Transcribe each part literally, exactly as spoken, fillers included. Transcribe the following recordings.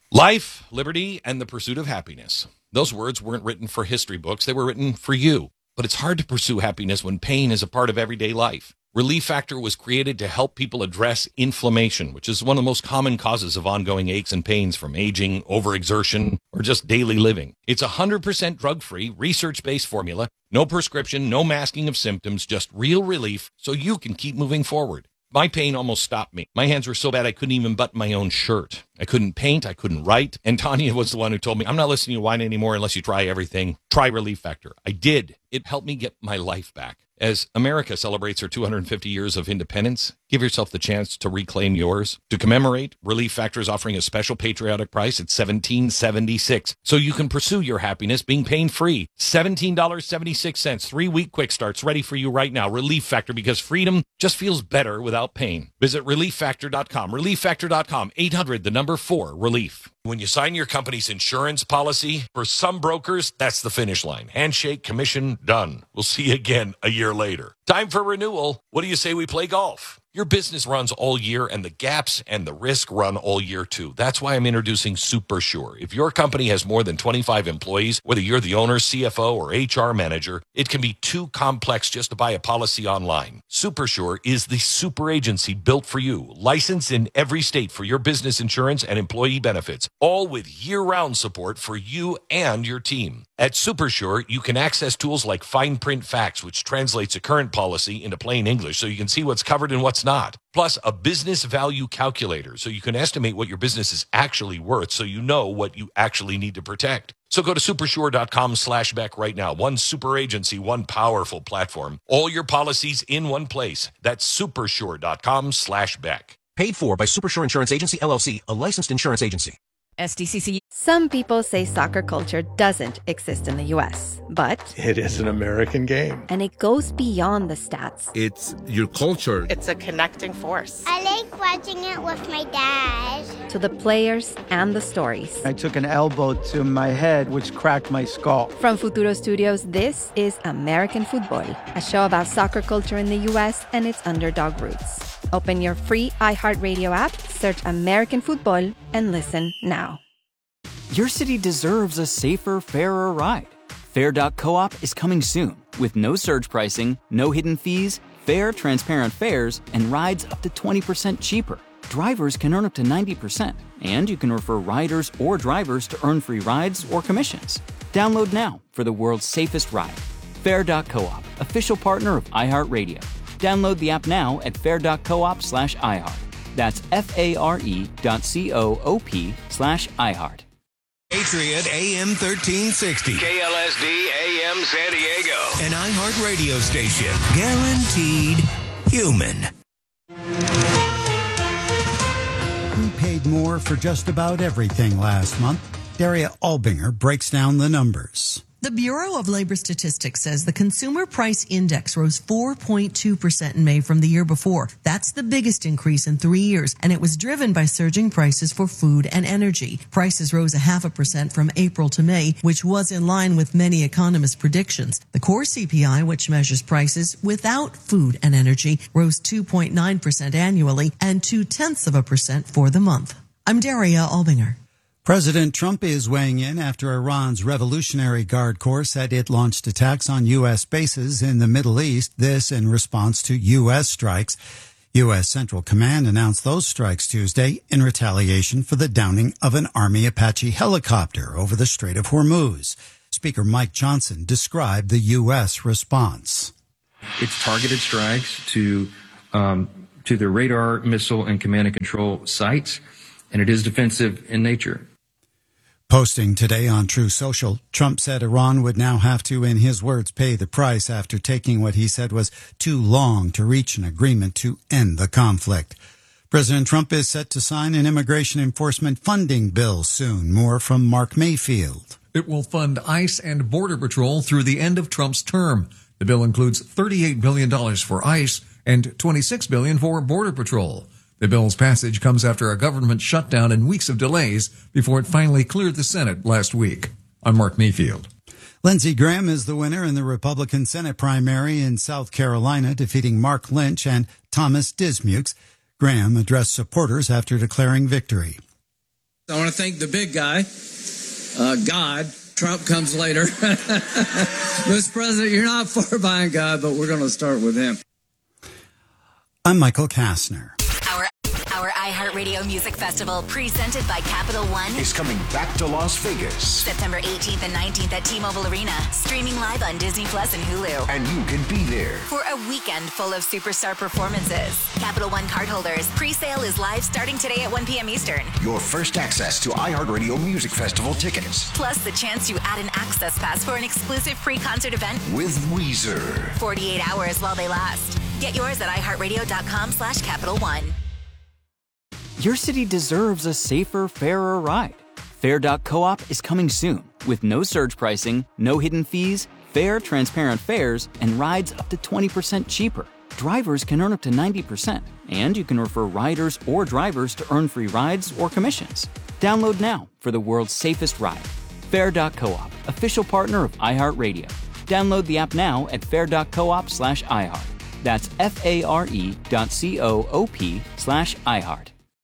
Life, liberty, and the pursuit of happiness. Those words weren't written for history books. They were written for you. But it's hard to pursue happiness when pain is a part of everyday life. Relief Factor was created to help people address inflammation, which is one of the most common causes of ongoing aches and pains from aging, overexertion, or just daily living. It's a one hundred percent drug-free, research-based formula. No prescription, no masking of symptoms, just real relief so you can keep moving forward. My pain almost stopped me. My hands were so bad I couldn't even button my own shirt. I couldn't paint. I couldn't write. And Tanya was the one who told me, I'm not listening to you whine anymore unless you try everything. Try Relief Factor. I did. It helped me get my life back. As America celebrates her two hundred fifty years of independence, give yourself the chance to reclaim yours. To commemorate, Relief Factor is offering a special patriotic price at seventeen dollars and seventy-six cents, so you can pursue your happiness being pain-free. seventeen dollars and seventy-six cents, three-week quick starts ready for you right now. Relief Factor, because freedom just feels better without pain. Visit relief factor dot com. relief factor dot com. eight hundred, the number four, relief. When you sign your company's insurance policy, for some brokers, that's the finish line. Handshake, commission, done. We'll see you again a year later. Time for renewal. What do you say we play golf? Your business runs all year, and the gaps and the risk run all year, too. That's why I'm introducing SuperSure. If your company has more than twenty-five employees, whether you're the owner, C F O, or H R manager, it can be too complex just to buy a policy online. SuperSure is the super agency built for you, licensed in every state for your business insurance and employee benefits, all with year-round support for you and your team. At SuperSure, you can access tools like Fine Print Facts, which translates a current policy into plain English so you can see what's covered and what's not. Plus, a business value calculator so you can estimate what your business is actually worth so you know what you actually need to protect. So go to supersure dot com slash Beck right now. One super agency, one powerful platform. All your policies in one place. That's supersure dot com slash Beck. Paid for by Supersure Insurance Agency, L L C, a licensed insurance agency. S D C C. Some people say soccer culture doesn't exist in the U S, but it is an American game. And it goes beyond the stats. It's your culture. It's a connecting force. I like watching it with my dad. To the players and the stories. I took an elbow to my head, which cracked my skull. From Futuro Studios, this is American Football, a show about soccer culture in the U S and its underdog roots. Open your free iHeartRadio app, search American Football, and listen now. Your city deserves a safer, fairer ride. Fair dot coop is coming soon with no surge pricing, no hidden fees, fair, transparent fares, and rides up to twenty percent cheaper. Drivers can earn up to ninety percent, and you can refer riders or drivers to earn free rides or commissions. Download now for the world's safest ride. Fair dot coop, official partner of iHeartRadio. Download the app now at fair dot coop slash iHeart. That's F-A-R-E dot C-O-O-P slash iHeart. Patriot A M thirteen sixty. K L S D A M San Diego. An iHeart radio station. Guaranteed human. We paid more for just about everything last month. Daria Albinger breaks down the numbers. The Bureau of Labor Statistics says the Consumer Price Index rose four point two percent in May from the year before. That's the biggest increase in three years, and it was driven by surging prices for food and energy. Prices rose a half a percent from April to May, which was in line with many economists' predictions. The core C P I, which measures prices without food and energy, rose two point nine percent annually and two-tenths of a percent for the month. I'm Daria Albinger. President Trump is weighing in after Iran's Revolutionary Guard Corps said it launched attacks on U S bases in the Middle East, this in response to U S strikes. U S Central Command announced those strikes Tuesday in retaliation for the downing of an Army Apache helicopter over the Strait of Hormuz. Speaker Mike Johnson described the U S response. It's targeted strikes to um, to the radar, missile, and command and control sites, and it is defensive in nature. Posting today on Truth Social, Trump said Iran would now have to, in his words, pay the price after taking what he said was too long to reach an agreement to end the conflict. President Trump is set to sign an immigration enforcement funding bill soon. More from Mark Mayfield. It will fund ICE and Border Patrol through the end of Trump's term. The bill includes thirty-eight billion dollars for ICE and twenty-six billion dollars for Border Patrol. The bill's passage comes after a government shutdown and weeks of delays before it finally cleared the Senate last week. I'm Mark Mayfield. Lindsey Graham is the winner in the Republican Senate primary in South Carolina, defeating Mark Lynch and Thomas Dismukes. Graham addressed supporters after declaring victory. I want to thank the big guy, uh, God. Trump comes later. Mister President, you're not far behind God, but we're going to start with him. I'm Michael Kastner. Our our iHeartRadio Music Festival, presented by Capital One, is coming back to Las Vegas. September eighteenth and nineteenth at T-Mobile Arena, streaming live on Disney Plus and Hulu. And you can be there For a weekend full of superstar performances. Capital One cardholders, pre-sale is live starting today at one p.m. Eastern. Your first access to iHeartRadio Music Festival tickets. Plus the chance to add an access pass for an exclusive pre-concert event With Weezer. forty-eight hours while they last. Get yours at iHeartRadio.com slash Capital One. Your city deserves a safer, fairer ride. Fair dot coop is coming soon with no surge pricing, no hidden fees, fair, transparent fares, and rides up to twenty percent cheaper. Drivers can earn up to ninety percent, and you can refer riders or drivers to earn free rides or commissions. Download now for the world's safest ride. Fair dot coop, official partner of iHeartRadio. Download the app now at fair dot coop slash iHeart. That's F-A-R-E dot C-O-O-P slash iHeart.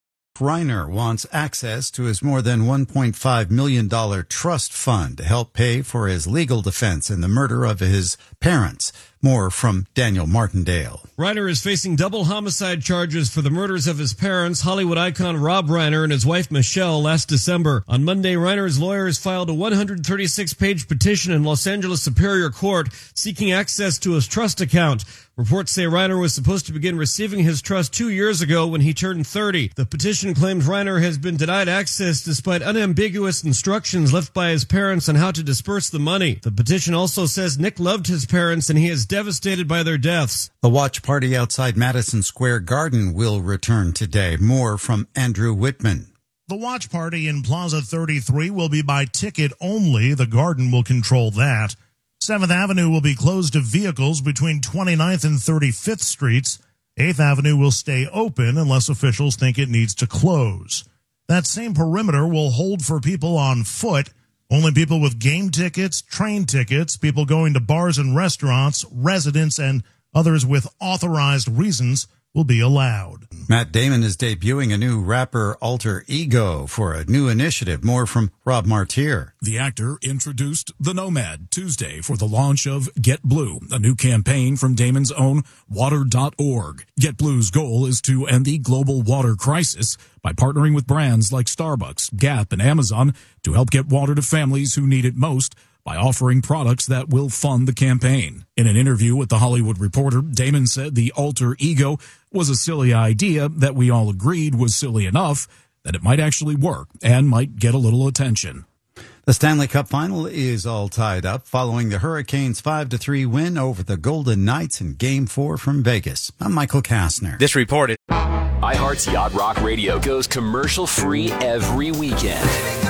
Reiner wants access to his more than one point five million dollars trust fund to help pay for his legal defense in the murder of his parents. More from Daniel Martindale. Reiner is facing double homicide charges for the murders of his parents, Hollywood icon Rob Reiner and his wife Michelle, last December. On Monday, Reiner's lawyers filed a one hundred thirty-six page petition in Los Angeles Superior Court seeking access to his trust account. Reports say Reiner was supposed to begin receiving his trust two years ago when he turned thirty. The petition claims Reiner has been denied access despite unambiguous instructions left by his parents on how to disperse the money. The petition also says Nick loved his parents and he is devastated by their deaths. The watch party outside Madison Square Garden will return today. More from Andrew Whitman. The watch party in Plaza thirty-three will be by ticket only. The Garden will control that. seventh Avenue will be closed to vehicles between twenty-ninth and thirty-fifth Streets. eighth Avenue will stay open unless officials think it needs to close. That same perimeter will hold for people on foot. Only people with game tickets, train tickets, people going to bars and restaurants, residents, and others with authorized reasons will be allowed. Matt Damon is debuting a new rapper alter ego for a new initiative. More from Rob Martier. The actor introduced The Nomad Tuesday for the launch of Get Blue, a new campaign from Damon's own water dot org. Get Blue's goal is to end the global water crisis by partnering with brands like Starbucks, Gap, and Amazon to help get water to families who need it most by offering products that will fund the campaign. In an interview with The Hollywood Reporter, Damon said the alter ego was a silly idea that we all agreed was silly enough that it might actually work and might get a little attention. The Stanley Cup Final is all tied up following the Hurricanes' five to three win over the Golden Knights in Game four from Vegas. I'm Michael Kastner. This report is... iHeart's Yacht Rock Radio goes commercial-free every weekend.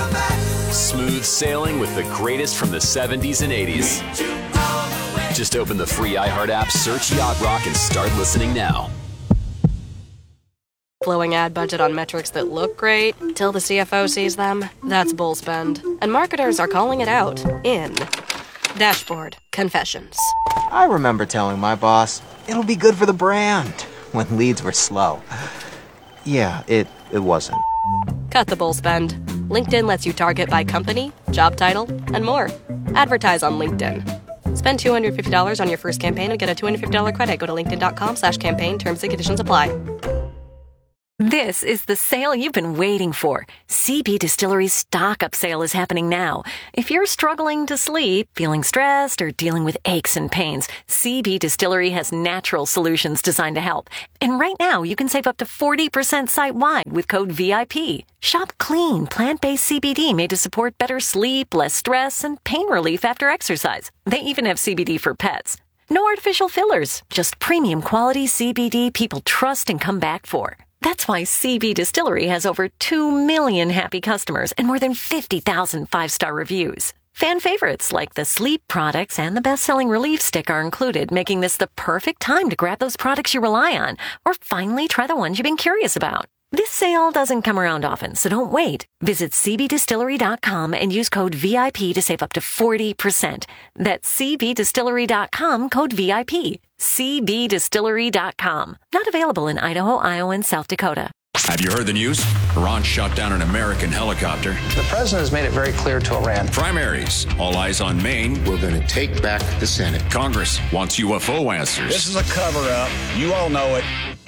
Smooth sailing with the greatest from the seventies and eighties. Just open the free iHeart app, search Yacht Rock, and start listening now. Blowing ad budget on metrics that look great till the C F O sees them, that's bull spend. And marketers are calling it out in Dashboard Confessions. I remember telling my boss, it'll be good for the brand, when leads were slow. Yeah, it, it wasn't. Cut the bull spend. LinkedIn lets you target by company, job title, and more. Advertise on LinkedIn. Spend two hundred fifty dollars on your first campaign and get a two hundred fifty dollars credit. Go to linkedin.com slash campaign. Terms and conditions apply. This is the sale you've been waiting for. C B Distillery's stock-up sale is happening now. If you're struggling to sleep, feeling stressed, or dealing with aches and pains, C B Distillery has natural solutions designed to help. And right now, you can save up to forty percent site-wide with code V I P. Shop clean, plant-based C B D made to support better sleep, less stress, and pain relief after exercise. They even have C B D for pets. No artificial fillers, just premium quality C B D people trust and come back for. That's why C B Distillery has over two million happy customers and more than fifty thousand five-star reviews. Fan favorites like the sleep products and the best-selling relief stick are included, making this the perfect time to grab those products you rely on or finally try the ones you've been curious about. This sale doesn't come around often, so don't wait. Visit c b distillery dot com and use code V I P to save up to forty percent. That's c b distillery dot com, code V I P. c b distillery dot com. Not available in Idaho, Iowa, and South Dakota. Have you heard the news? Iran shot down an American helicopter. The president has made it very clear to Iran. Primaries. All eyes on Maine. We're going to take back the Senate. Congress wants U F O answers. This is a cover-up. You all know it.